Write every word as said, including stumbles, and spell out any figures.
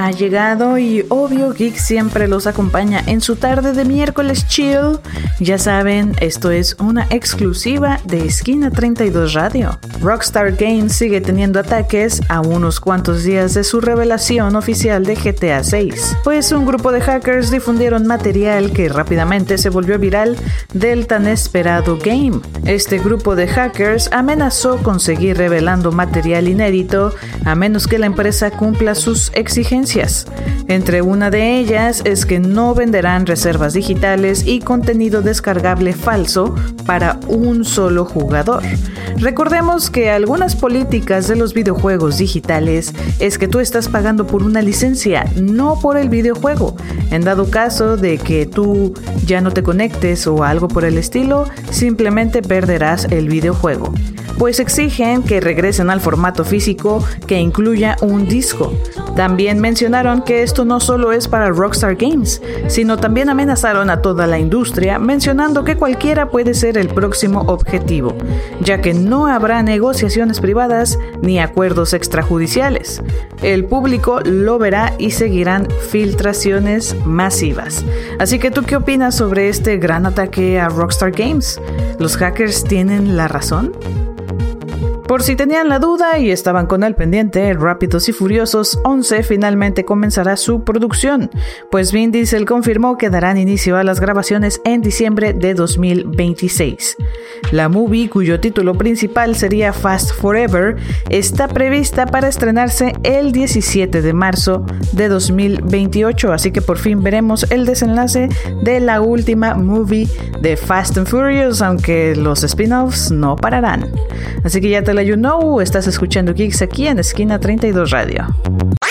ha llegado y obvio Geek siempre los acompaña en su tarde de miércoles chill. Ya saben, esto es una exclusiva de Esquina treinta y dos Radio. Rockstar Games sigue teniendo ataques a unos cuantos días de su revelación oficial de G T A seis, pues un grupo de hackers difundieron material que rápidamente se volvió viral del tan esperado game. Este grupo de hackers amenazó con seguir revelando material inédito a menos que la empresa cumpla sus exigencias. Entre una de ellas es que no venderán reservas digitales y contenido descargable falso para un solo jugador. Recordemos que algunas políticas de los videojuegos digitales es que tú estás pagando por una licencia, no por el videojuego. En dado caso de que tú ya no te conectes o algo por el estilo, simplemente perderás el videojuego. Pues exigen que regresen al formato físico que incluya un disco. También mencionaron que esto no solo es para Rockstar Games, sino también amenazaron a toda la industria, mencionando que cualquiera puede ser el próximo objetivo, ya que no habrá negociaciones privadas ni acuerdos extrajudiciales. El público lo verá y seguirán filtraciones masivas. Así que, ¿tú qué opinas sobre este gran ataque a Rockstar Games? ¿Los hackers tienen la razón? Por si tenían la duda y estaban con el pendiente, Rápidos y Furiosos once finalmente comenzará su producción, pues Vin Diesel confirmó que darán inicio a las grabaciones en diciembre de dos mil veintiséis. La movie, cuyo título principal sería Fast Forever, está prevista para estrenarse el diecisiete de marzo de dos mil veintiocho, así que por fin veremos el desenlace de la última movie de Fast and Furious, aunque los spin-offs no pararán. Así que ya te la you know, estás escuchando Geeks aquí en Esquina treinta y dos Radio.